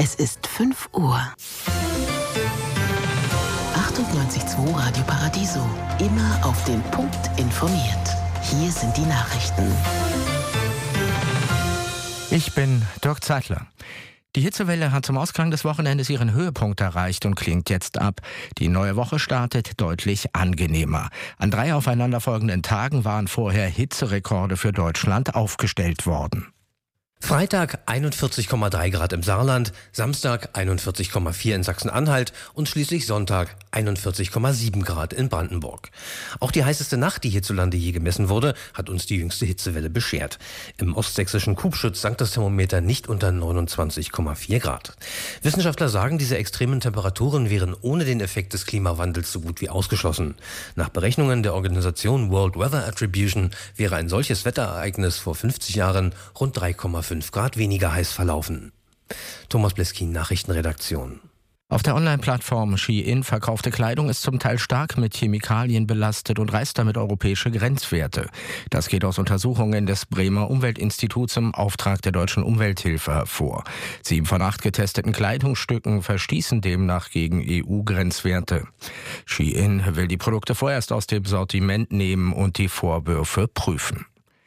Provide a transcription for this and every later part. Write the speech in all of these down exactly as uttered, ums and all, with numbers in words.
Es ist fünf Uhr. achtundneunzig Komma zwei Radio Paradiso. Immer auf den Punkt informiert. Hier sind die Nachrichten. Ich bin Dirk Zeitler. Die Hitzewelle hat zum Ausklang des Wochenendes ihren Höhepunkt erreicht und klingt jetzt ab. Die neue Woche startet deutlich angenehmer. An drei aufeinanderfolgenden Tagen waren vorher Hitzerekorde für Deutschland aufgestellt worden. Freitag einundvierzig Komma drei Grad im Saarland, Samstag einundvierzig Komma vier in Sachsen-Anhalt und schließlich Sonntag einundvierzig Komma sieben Grad in Brandenburg. Auch die heißeste Nacht, die hierzulande je gemessen wurde, hat uns die jüngste Hitzewelle beschert. Im ostsächsischen Kubschütz sank das Thermometer nicht unter neunundzwanzig Komma vier Grad. Wissenschaftler sagen, diese extremen Temperaturen wären ohne den Effekt des Klimawandels so gut wie ausgeschlossen. Nach Berechnungen der Organisation World Weather Attribution wäre ein solches Wetterereignis vor fünfzig Jahren rund drei Komma fünf Grad weniger heiß verlaufen. Thomas Bleskin, Nachrichtenredaktion. Auf der Online-Plattform Shein verkaufte Kleidung ist zum Teil stark mit Chemikalien belastet und reißt damit europäische Grenzwerte. Das geht aus Untersuchungen des Bremer Umweltinstituts im Auftrag der Deutschen Umwelthilfe hervor. Sieben von acht getesteten Kleidungsstücken verstießen demnach gegen E U-Grenzwerte. Shein will die Produkte vorerst aus dem Sortiment nehmen und die Vorwürfe prüfen.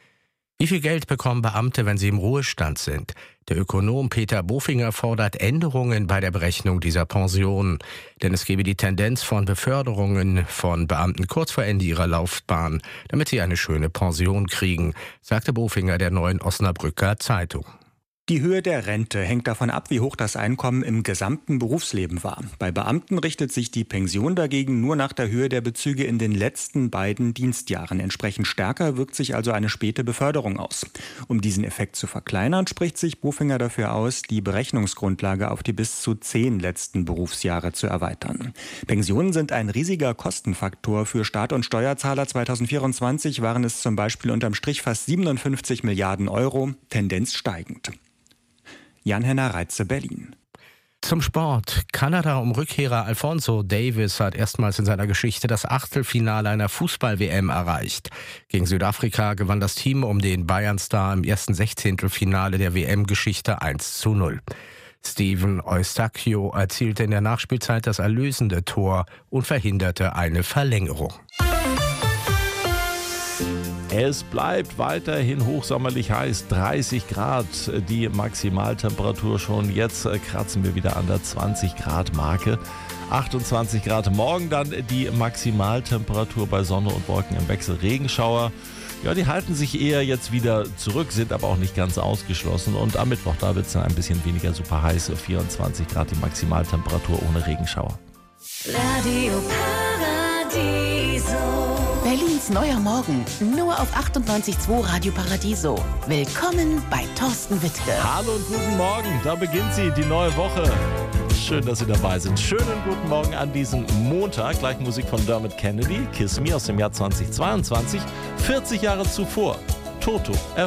Wie viel Geld bekommen Beamte, wenn sie im Ruhestand sind? Der Ökonom Peter Bofinger fordert Änderungen bei der Berechnung dieser Pension. Denn es gebe die Tendenz von Beförderungen von Beamten kurz vor Ende ihrer Laufbahn, damit sie eine schöne Pension kriegen, sagte Bofinger der Neuen Osnabrücker Zeitung. Die Höhe der Rente hängt davon ab, wie hoch das Einkommen im gesamten Berufsleben war. Bei Beamten richtet sich die Pension dagegen nur nach der Höhe der Bezüge in den letzten beiden Dienstjahren. Entsprechend stärker wirkt sich also eine späte Beförderung aus. Um diesen Effekt zu verkleinern, spricht sich Bofinger dafür aus, die Berechnungsgrundlage auf die bis zu zehn letzten Berufsjahre zu erweitern. Pensionen sind ein riesiger Kostenfaktor für Staat und Steuerzahler. zweitausendvierundzwanzig waren es zum Beispiel unterm Strich fast siebenundfünfzig Milliarden Euro, Tendenz steigend. Jan-Henner Reitze, Berlin. Zum Sport. Kanada um Rückkehrer Alphonso Davies hat erstmals in seiner Geschichte das Achtelfinale einer Fußball-W M erreicht. Gegen Südafrika gewann das Team um den Bayern-Star im ersten Sechzehntelfinale der W M-Geschichte eins zu null. Steven Eustáquio erzielte in der Nachspielzeit das erlösende Tor und verhinderte eine Verlängerung. Es bleibt weiterhin hochsommerlich heiß, dreißig Grad die Maximaltemperatur. Schon jetzt kratzen wir wieder an der zwanzig Grad Marke. achtundzwanzig Grad morgen dann die Maximaltemperatur bei Sonne und Wolken im Wechsel. Regenschauer, ja, die halten sich eher jetzt wieder zurück, sind aber auch nicht ganz ausgeschlossen. Und am Mittwoch, da wird es dann ein bisschen weniger super heiß, vierundzwanzig Grad die Maximaltemperatur ohne Regenschauer. Radio Paradiso. Berlins neuer Morgen, nur auf achtundneunzig Komma zwei Radio Paradiso. Willkommen bei Thorsten Wittke. Hallo und guten Morgen, da beginnt sie, die neue Woche. Schön, dass Sie dabei sind. Schönen guten Morgen an diesem Montag. Gleich Musik von Dermot Kennedy, Kiss Me aus dem Jahr zweitausendzweiundzwanzig. vierzig Jahre zuvor, Toto.